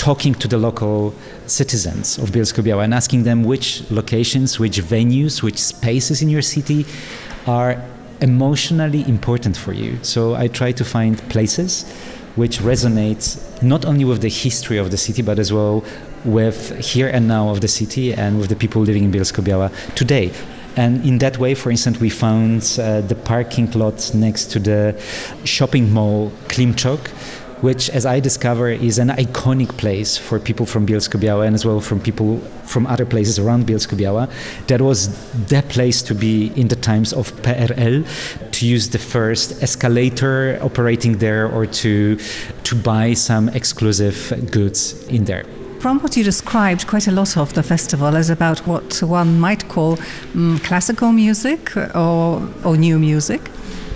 talking to the local citizens of Bielsko-Biała and asking them which locations, which venues, which spaces in your city are emotionally important for you. So I try to find places which resonate not only with the history of the city, but as well with here and now of the city and with the people living in Bielsko-Biała today. And in that way, for instance, we found the parking lot next to the shopping mall Klimczok, which, as I discover, is an iconic place for people from Bielsko-Biała and as well from people from other places around Bielsko-Biała. That was the place to be in the times of PRL, to use the first escalator operating there or to buy some exclusive goods in there. From what you described, quite a lot of the festival is about what one might call classical music or new music.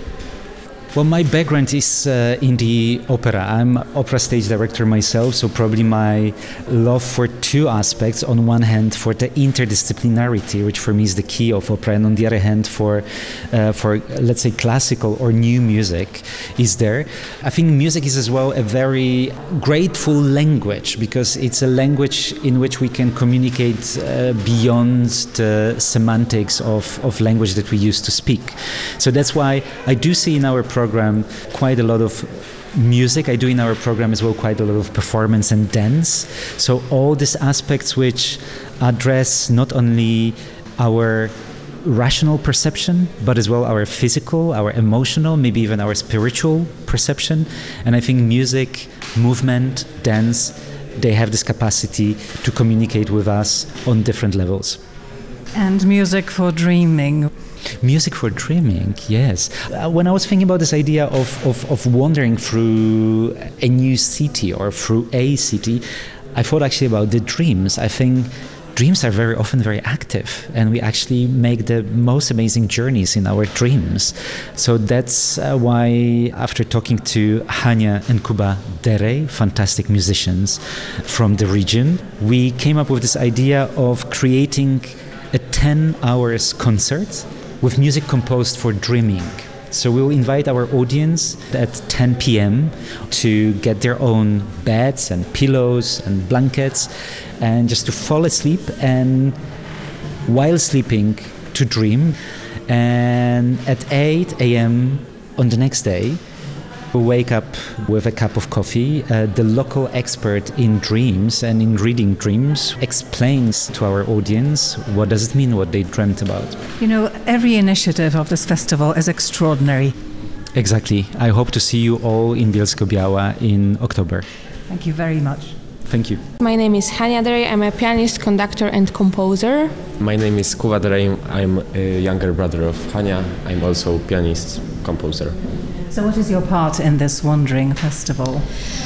Well, my background is in the opera. I'm opera stage director myself, so probably my love for two aspects. On one hand, for the interdisciplinarity, which for me is the key of opera, and on the other hand, for let's say classical or new music is there. I think music is as well a very grateful language, because it's a language in which we can communicate beyond the semantics of language that we use to speak. So that's why I do see in our program quite a lot of music. I do in our program as well quite a lot of performance and dance. So all these aspects which address not only our rational perception, but as well our physical, our emotional, maybe even our spiritual perception. And I think music, movement, dance, they have this capacity to communicate with us on different levels. And music for dreaming. Music for dreaming, yes. When I was thinking about this idea of wandering through a new city or through a city, I thought actually about the dreams. I think dreams are very often very active, and we actually make the most amazing journeys in our dreams. So that's why, after talking to Hania and Kuba Derej, fantastic musicians from the region, we came up with this idea of creating a 10 hours concert with music composed for dreaming. So we'll invite our audience at 10 p.m. to get their own beds and pillows and blankets and just to fall asleep, and while sleeping to dream. And at 8 a.m. on the next day, we'll wake up with a cup of coffee. The local expert in dreams and in reading dreams explains to our audience what does it mean, what they dreamt about. You know, every initiative of this festival is extraordinary. Exactly. I hope to see you all in Bielsko-Biała in October. Thank you very much. Thank you. My name is Hania Derej. I'm a pianist, conductor and composer. My name is Kuba Derej. I'm a younger brother of Hania. I'm also pianist, composer. So what is your part in this Wandering Festival?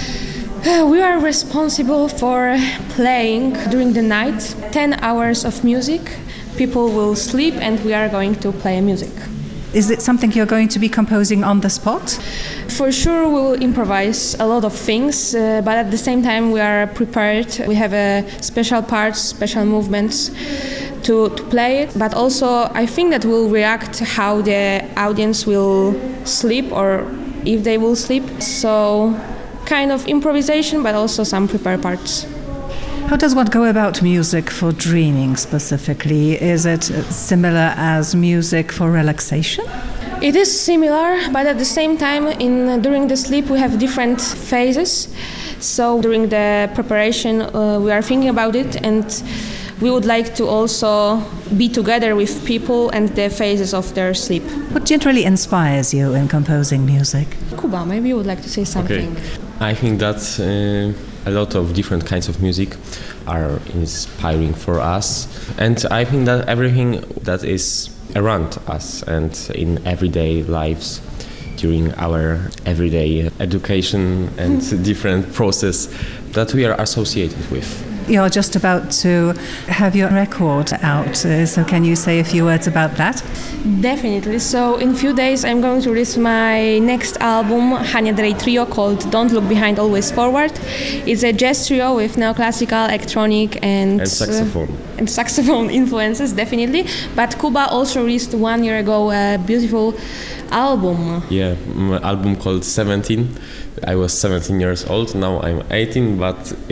We are responsible for playing during the night, 10 hours of music. People will sleep and we are going to play music. Is it something you're going to be composing on the spot? For sure we will improvise a lot of things, but at the same time we are prepared. We have special parts, special movements to play it, but also I think that we'll react how the audience will sleep or if they will sleep. So kind of improvisation, but also some prepared parts. How does one go about music for dreaming specifically? Is it similar as music for relaxation? It is similar, but at the same time, during the sleep we have different phases. So during the preparation we are thinking about it, and we would like to also be together with people and the phases of their sleep. What generally inspires you in composing music? Kuba, maybe you would like to say something. Okay. I think that a lot of different kinds of music are inspiring for us, and I think that everything that is around us and in everyday lives during our everyday education and different process that we are associated with. You're just about to have your record out, so can you say a few words about that? Definitely. So in a few days I'm going to release my next album, Hania Derej Trio, called Don't Look Behind, Always Forward. It's a jazz trio with neoclassical, electronic and saxophone influences, definitely. But Kuba also released 1 year ago a beautiful album. Yeah, my album called 17. I was 17 years old, now I'm 18, but